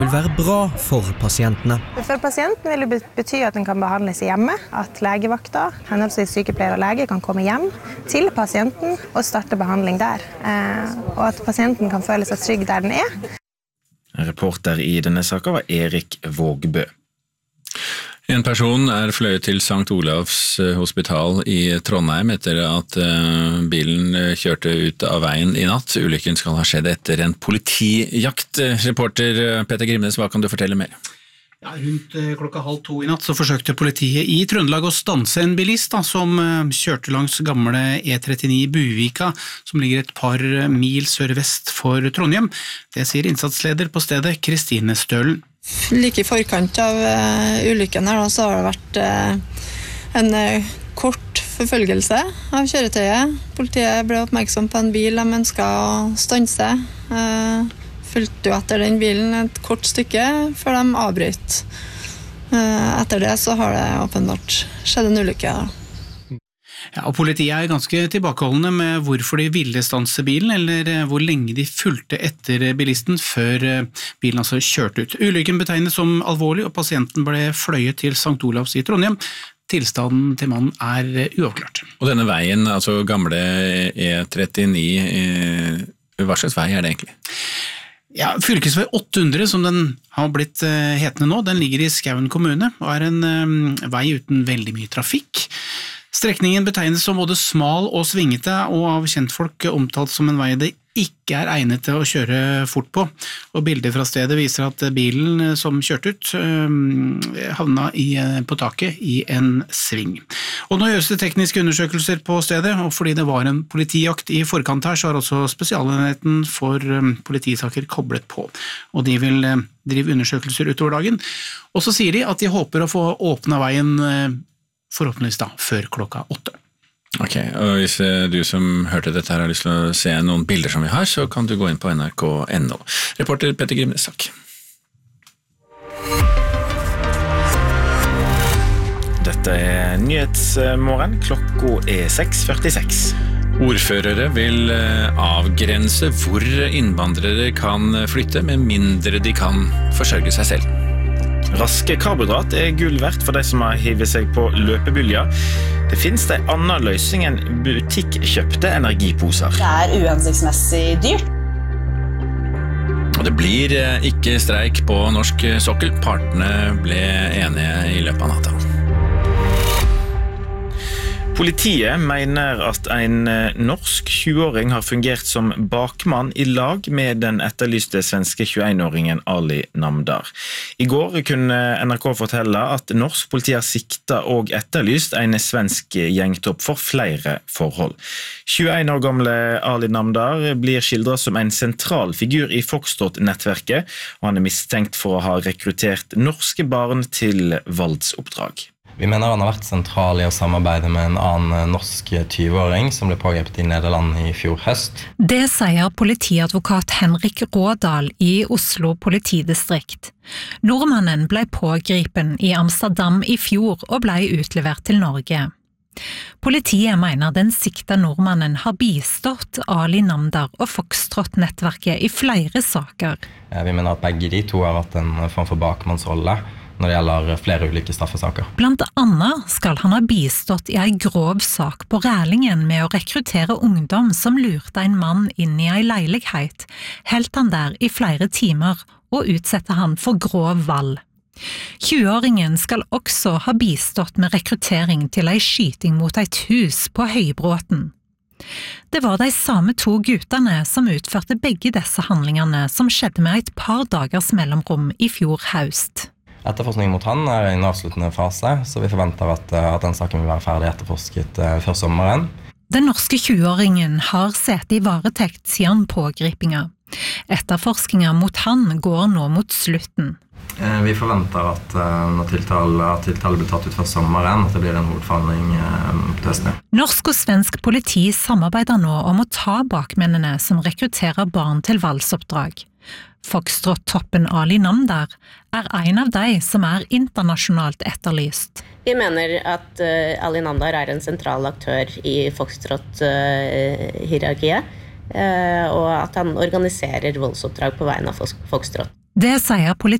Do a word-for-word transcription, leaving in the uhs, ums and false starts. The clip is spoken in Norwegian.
vil være bra for pasientene. For pasienten vil det bety at den kan behandles hjemme, at legevakta, henholdsvis sykepleier og lege, kan komme hjem til pasienten og starte behandling der. Og at pasienten kan føle seg trygg der den er. Reporter i denne saken var Erik Vågbø. En person er fløyet til Sankt Olavs hospital i Trondheim etter at bilen kjørte ut av veien i natt. Ulykken skal ha skjedd etter en politijakt. Reporter Peter Grimnes, hva kan du fortelle mer? Ja, rundt klokka halv to i natt så forsøkte politiet i Trøndelag å stanse en bilist da, som kjørte langs gamle E trettini i Buvika, som ligger et par mil sørvest for Trondheim. Det sier innsatsleder på stedet, Kristine Stølen. Like i forkant av uh, ulykken her da, så har det vært uh, en uh, kort forfølgelse av kjøretøyet. Politiet ble oppmerksom på en bil de ønsket å stanse. Uh, fulgte jo etter den bilen et kort stykke før de avbrøt. Uh, etter det så har det åpenbart skjedd en ulykke da. Ja, og politiet er ganske tilbakeholdende med hvorfor de ville stanse bilen, eller hvor lenge de fulgte etter bilisten før bilen altså kjørte ut. Ulykken betegnes som alvorlig, og pasienten ble fløyet til Sankt Olavs i Trondheim. Tilstanden til mannen er uavklart. Og denne veien, altså gamle E trettini, hva slags vei er det egentlig? Ja, fylkesvei åtte hundre, som den har blitt hetende nå, den ligger i Skaun kommune, og er en um, vei uten veldig mye trafikk. Strekningen betegnes som både smal og svingete, og av kjentfolk omtalt som en vei det ikke er egnet til å kjøre fort på. Og bilder fra stedet viser at bilen som kjørte ut havna i, på taket i en sving. Og nå gjøres det tekniske undersøkelser på stedet, og fordi det var en politijakt i forkant her, så har også spesialenheten for politisaker koblet på. Og de vil drive undersøkelser utover dagen. Og så sier de at de håper å få åpnet veien forhåpentligvis da, før klokka åtte. Ok, og hvis du som hørte dette her har lyst til å se noen bilder som vi har, så kan du gå inn på N R K punktum N O. Reporter Petter Grimnes, takk. Dette er Nyhetsmorgen, klokka er seks førtiseks. Ordførere vil avgrense hvor innvandrere kan flytte, med mindre de kan forsørge seg selv. Raske karbohydrat er gull verdt for de som har hivet seg på løpebylja. Det finnes en annen løsning enn butikkjøpte energiposer. Det er uhensiktsmessig dyrt. Og det blir ikke streik på norsk sokkel. Partene ble enige i løpet av natta. Politiet mener at en norsk tjue-åring har fungert som bakmann i lag med den etterlyste svenske tjueen-åringen Ali Namdar. I går kunne N R K fortelle at norsk politi har siktet og etterlyst en svensk gjengtopp for flere forhold. tjueen år gamle Ali Namdar blir skildret som en sentral figur i Foxtrot-nettverket, og han er mistenkt for å ha rekruttert norske barn til voldsoppdrag. Vi mener han har vært sentral i å samarbeide med en annen norsk tjue-åring som ble pågrepet i Nederland i fjor høst. Det sier politiadvokat Henrik Rådal i Oslo politidistrikt. Nordmannen ble pågripen i Amsterdam i fjor og ble utlevert til Norge. Politiet mener den sikta nordmannen har bistått Ali Namdar og Foxtrot-nettverket i flere saker. Vi mener at begge de to har hatt en form for bakmannsrolle når det gjelder flere ulike straffesaker. Blant annet skal han ha bistått i en grov sak på Rælingen med å rekruttere ungdom som lurte en mann inn i en leilighet, helt han der i flere timer og utsette han for grov vold. tjue-åringen skal også ha bistått med rekruttering til en skyting mot et hus på Høybråten. Det var de samme to guttene som utførte begge disse handlingene som skjedde med et par dagers mellomrom i fjor høst. Etterforskningen mot han er i en avsluttende fase, så vi forventer at, at den saken vil være ferdig etterforsket før sommeren. Den norske tjue-åringen har sett i varetekt siden pågripinga. Etterforskningen mot han går nå mot slutten. Vi forventer at når tiltale, at tiltale blir tatt ut før sommeren, at det blir en hovedforhandling på høsten. Norsk og svensk politi samarbeider nå om å ta bakmennene som rekrutterer barn til voldsoppdrag. Foxtrot-toppen Ali Namdar er en av de som er internasjonalt etterlyst. Vi mener at uh, Ali Namdar er en sentral aktør i Foxtrot-hierarkiet, uh, uh, og at han organiserer voldsoppdrag på vegne av Foxtrot. Det sier politiet.